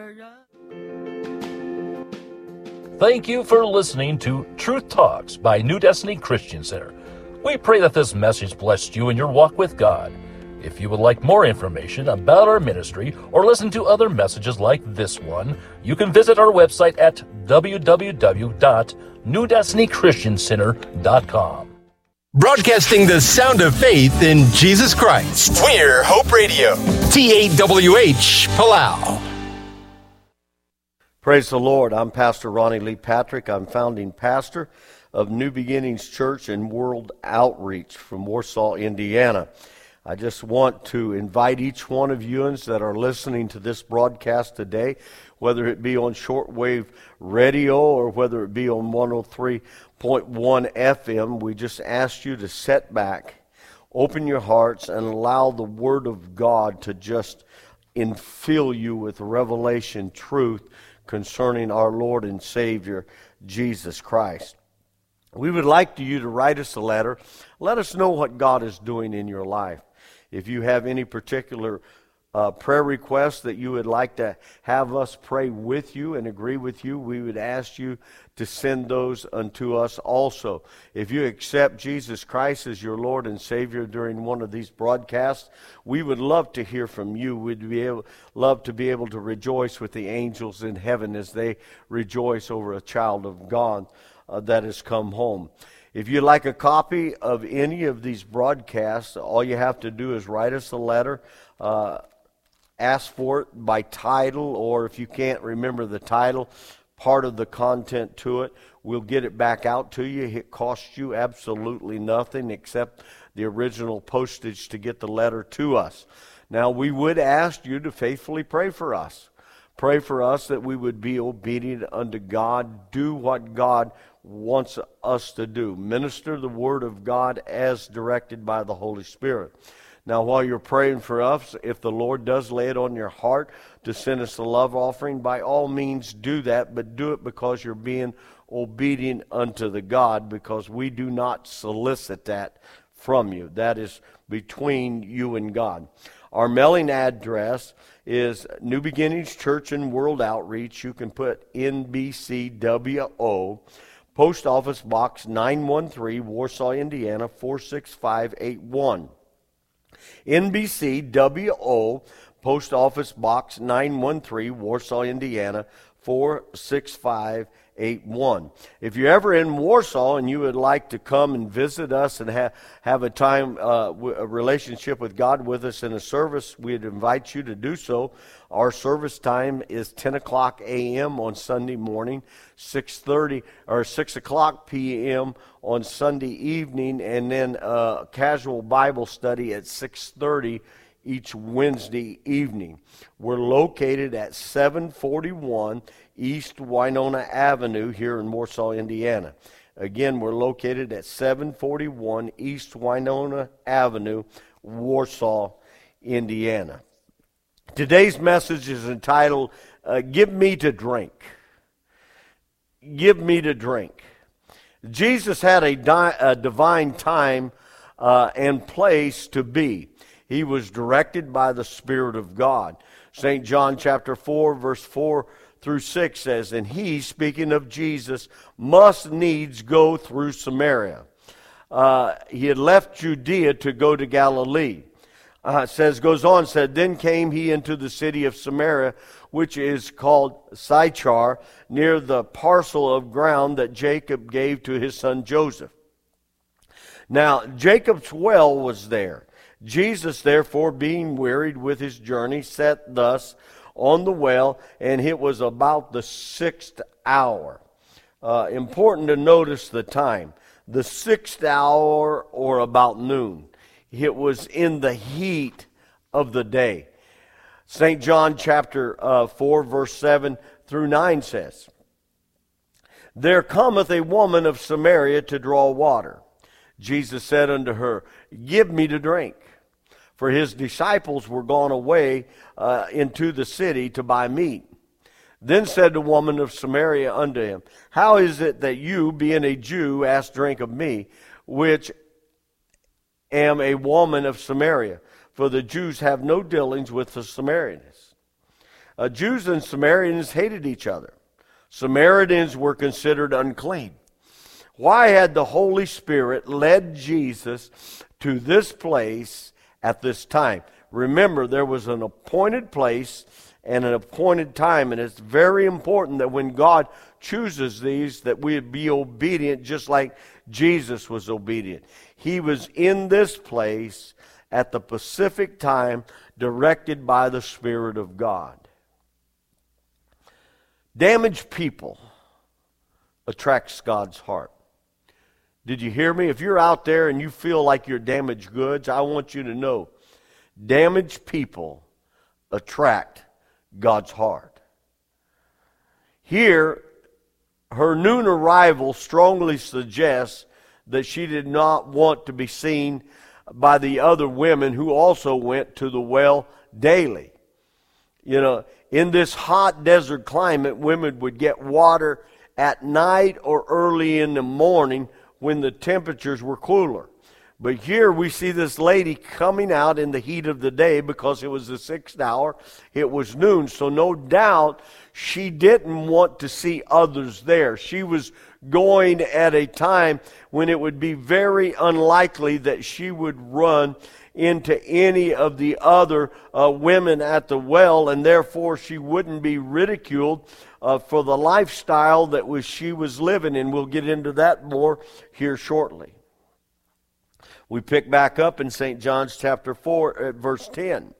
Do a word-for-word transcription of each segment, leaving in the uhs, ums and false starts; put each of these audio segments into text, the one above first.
Thank you for listening to Truth Talks by New Destiny Christian Center. We pray that this message blessed you in your walk with God. If you would like more information about our ministry or listen to other messages like this one, you can visit our website at w w w dot new destiny christian center dot com. Broadcasting the sound of faith in Jesus Christ. We're Hope Radio. T A W H, Palau. Praise the Lord. I'm Pastor Ronnie Lee Patrick. I'm founding pastor of New Beginnings Church and World Outreach from Warsaw, Indiana. I just want to invite each one of you that are listening to this broadcast today, whether it be on shortwave radio or whether it be on one oh three point one F M, we just ask you to sit back, open your hearts, and allow the Word of God to just infill you with revelation truth concerning our Lord and Savior, Jesus Christ. We would like you to write us a letter. Let us know what God is doing in your life. If you have any particular uh, prayer requests that you would like to have us pray with you and agree with you, we would ask you to send those unto us also. If you accept Jesus Christ as your Lord and Savior during one of these broadcasts, we would love to hear from you. We'd be able, love to be able to rejoice with the angels in heaven as they rejoice over a child of God uh, that has come home. If you'd like a copy of any of these broadcasts, all you have to do is write us a letter, uh, ask for it by title, or if you can't remember the title, part of the content to it, we'll get it back out to you. It costs you absolutely nothing except the original postage to get the letter to us. Now, we would ask you to faithfully pray for us. Pray for us that we would be obedient unto God, do what God wants us to do. Minister the Word of God as directed by the Holy Spirit. Now, while you're praying for us, if the Lord does lay it on your heart to send us a love offering, by all means do that, but do it because you're being obedient unto the God, because we do not solicit that from you. That is between you and God. Our mailing address is New Beginnings Church and World Outreach. You can put N B C W O, Post Office Box nine one three, Warsaw, Indiana, four six five eight one. N B C W O, Post Office Box nine one three, Warsaw, Indiana, four six five eight one. If you're ever in Warsaw and you would like to come and visit us and ha- have a time, uh, w- a relationship with God with us in a service, we'd invite you to do so. Our service time is ten o'clock a.m. on Sunday morning, six thirty or six o'clock p.m. on Sunday evening, and then uh, casual Bible study at six thirty each Wednesday evening. We're located at seven forty-one East Winona Avenue here in Warsaw, Indiana. Again, we're located at seven forty-one East Winona Avenue, Warsaw, Indiana. Today's message is entitled, uh, Give Me to Drink. Give me to drink. Jesus had a, di- a divine time uh, and place to be. He was directed by the Spirit of God. Saint John chapter four, verse four through six says, and he, speaking of Jesus, must needs go through Samaria. Uh, he had left Judea to go to Galilee. Uh, it says, goes on, said, then came he into the city of Samaria, which is called Sychar, near the parcel of ground that Jacob gave to his son Joseph. Now, Jacob's well was there. Jesus, therefore, being wearied with his journey, sat thus on the well, and it was about the sixth hour. Uh, important to notice the time. The sixth hour, or about noon. It was in the heat of the day. Saint John chapter uh, four, verse seven through nine says, there cometh a woman of Samaria to draw water. Jesus said unto her, give me to drink. For his disciples were gone away uh, into the city to buy meat. Then said the woman of Samaria unto him, how is it that you, being a Jew, ask drink of me, which am a woman of Samaria? For the Jews have no dealings with the Samaritans. Uh, Jews and Samaritans hated each other. Samaritans were considered unclean. Why had the Holy Spirit led Jesus to this place at this time? Remember, there was an appointed place and an appointed time, and it's very important that when God chooses these, that we be obedient just like Jesus was obedient. He was in this place at the specific time, directed by the Spirit of God. Damaged people attracts God's heart. Did you hear me? If you're out there and you feel like you're damaged goods, I want you to know, damaged people attract God's heart. Here, her noon arrival strongly suggests that she did not want to be seen by the other women who also went to the well daily. You know, in this hot desert climate, women would get water at night or early in the morning when the temperatures were cooler. But here we see this lady coming out in the heat of the day because it was the sixth hour. It was noon, so no doubt she didn't want to see others there. She was going at a time when it would be very unlikely that she would run into any of the other uh, women at the well, and therefore she wouldn't be ridiculed uh, for the lifestyle that was she was living, and we'll get into that more here shortly. We pick back up in Saint John's chapter four at verse ten.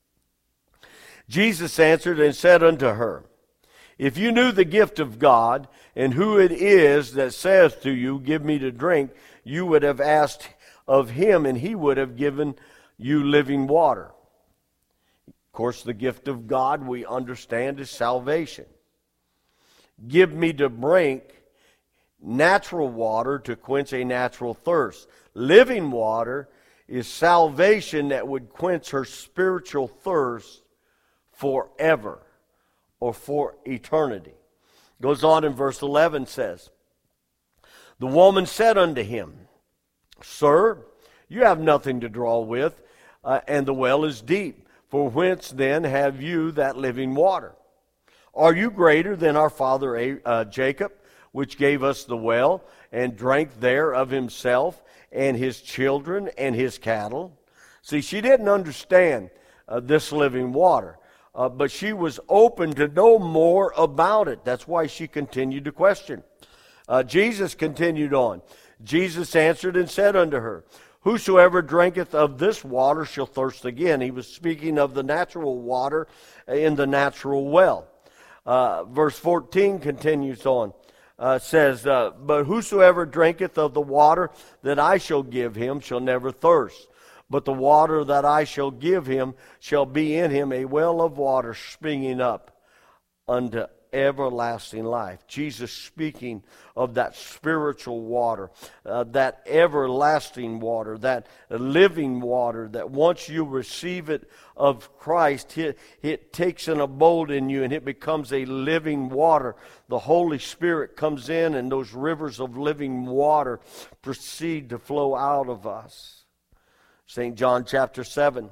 Jesus answered and said unto her, If you knew the gift of God, and who it is that saith to you, Give me to drink, you would have asked of him, and he would have given you living water. Of course, the gift of God, we understand, is salvation. Give me to drink natural water to quench a natural thirst. Living water is salvation that would quench her spiritual thirst forever or for eternity. Goes on in verse eleven, says, The woman said unto him, Sir, you have nothing to draw with, uh, and the well is deep. For whence then have you that living water? Are you greater than our father uh, Jacob, which gave us the well, and drank there of himself, and his children, and his cattle? See, she didn't understand uh, this living water, uh, but she was open to know more about it. That's why she continued to question. Uh, Jesus continued on. Jesus answered and said unto her, Whosoever drinketh of this water shall thirst again. He was speaking of the natural water in the natural well. Uh, verse fourteen continues on. Uh, says, uh, But whosoever drinketh of the water that I shall give him shall never thirst. But the water that I shall give him shall be in him a well of water springing up unto everlasting life. Jesus speaking of that spiritual water, uh, that everlasting water, that living water, that once you receive it of Christ, it, it takes an abode in you and it becomes a living water. The Holy Spirit comes in and those rivers of living water proceed to flow out of us. Saint John chapter seven,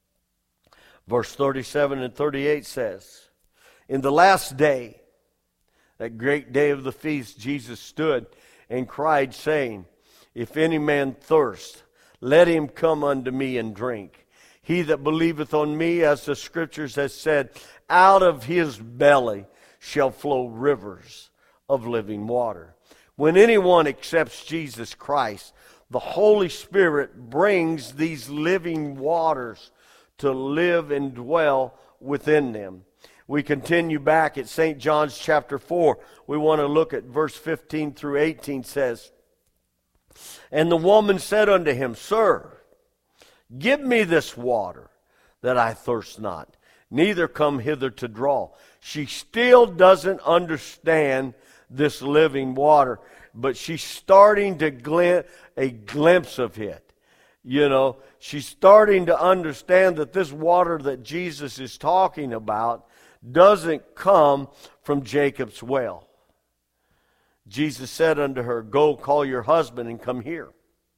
verse thirty-seven and thirty-eight says, In the last day, that great day of the feast, Jesus stood and cried, saying, If any man thirst, let him come unto me and drink. He that believeth on me, as the Scriptures has said, out of his belly shall flow rivers of living water. When anyone accepts Jesus Christ, the Holy Spirit brings these living waters to live and dwell within them. We continue back at Saint John's chapter four. We want to look at verse fifteen through eighteen says, And the woman said unto him, Sir, give me this water, that I thirst not, neither come hither to draw. She still doesn't understand this living water, but she's starting to get a glimpse of it. You know, she's starting to understand that this water that Jesus is talking about doesn't come from Jacob's well. Jesus said unto her, Go, call your husband and come here.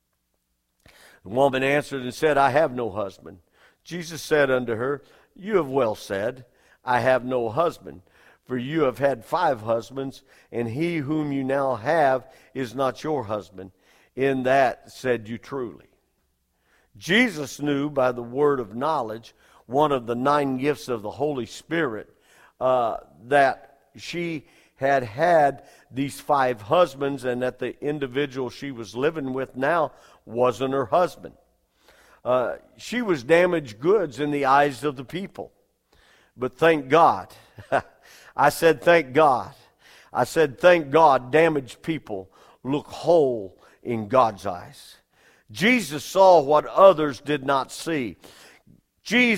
The woman answered and said, I have no husband. Jesus said unto her, You have well said, I have no husband. For you have had five husbands, and he whom you now have is not your husband. In that said you truly. Jesus knew by the word of knowledge, one of the nine gifts of the Holy Spirit, uh, that she had had these five husbands, and that the individual she was living with now wasn't her husband. Uh, she was damaged goods in the eyes of the people. But thank God. I said thank God. I said thank God damaged people look whole in God's eyes. Jesus saw what others did not see. Jesus